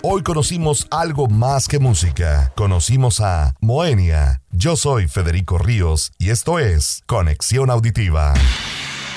Hoy conocimos algo más que música. Conocimos a Moenia. Yo soy Federico Ríos y esto es Conexión Auditiva.